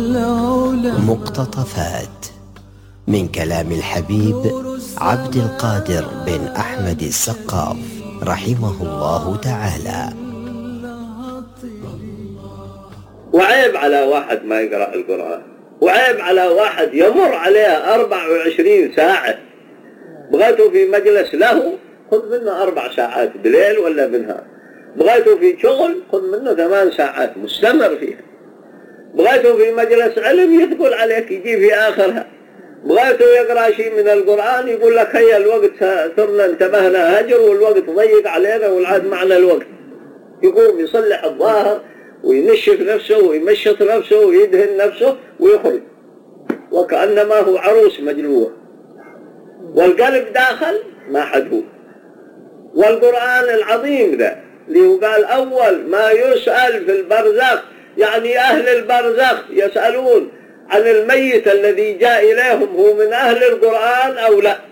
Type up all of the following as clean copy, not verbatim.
مقتطفات من كلام الحبيب عبد القادر بن أحمد السقاف رحمه الله تعالى. وعيب على واحد ما يقرأ القرآن، وعيب على واحد يمر عليه 24 ساعة. بغيته في مجلس له خذ منه 4 ساعات بليل ولا بالنهار، بغيته في شغل خذ منه 8 ساعات مستمر فيها، بغيته في مجلس علم يدخل عليك يجي في آخرها، بغيته يقرأ شيء من القرآن يقول لك هيا الوقت صرنا انتبهنا هجر والوقت ضيق علينا والعاد معنا الوقت، يقوم يصلح الظاهر وينشف نفسه ويمشط نفسه ويدهن نفسه ويخرج وكأنما هو عروس مجلوة، والقلب داخل ما حد هو. والقرآن العظيم ذا اللي هو قال أول ما يسأل في البرزخ، يعني أهل البرزخ يسألون عن الميت الذي جاء إليهم هو من أهل القرآن أو لا،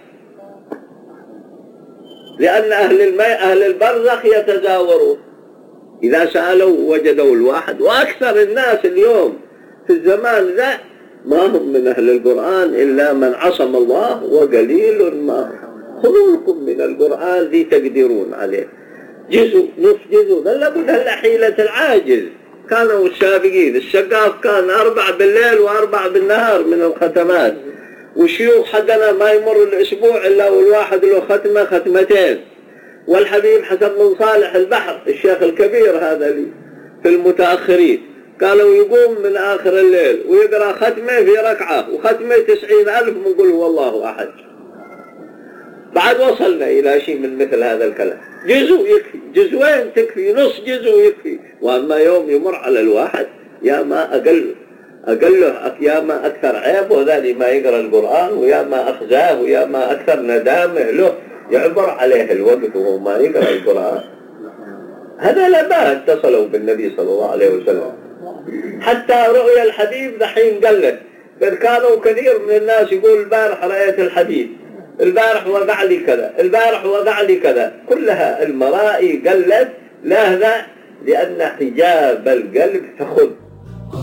لأن أهل البرزخ يتزاورون، إذا سألوا وجدوا الواحد. وأكثر الناس اليوم في الزمان ذا ما هم من أهل القرآن إلا من عصم الله وقليل ما. خذوا لكم من القرآن ذي تقدرون عليه، جزء نصف جزء، لابد هلا حيلة العاجز. كانوا السابقين السقاف كان 4 بالليل و4 بالنهار من الختمات، والشيوخ حقنا ما يمر الأسبوع إلا والواحد له ختمة ختمتين. والحبيب حسن بن صالح البحر الشيخ الكبير هذا لي في المتأخرين قالوا يقوم من آخر الليل ويقرأ ختمة في ركعة وختمة 90,000 من قل هو الله أحد. بعد وصلنا إلى شيء من مثل هذا الكلام، جزء يكفي، جزءين تكفي، نص جزء يكفي. وأما يوم يمر على الواحد يا ما أقله يا ما أكثر عيبه ذلك ما يقرأ القرآن، ويا ما أخزاه، ويا ما أكثر ندامه له يعبر عليه الوقت وهو ما يقرأ القرآن. هذا لما اتصلوا بالنبي صلى الله عليه وسلم حتى رؤيا الحبيب دحين قلت. كانوا كثير من الناس يقول البارح رأيت الحبيب، البارح وقع لي كذا، البارح وقع لي كذا، كلها المرائي قلت. لهذا لأن حجاب القلب تخذ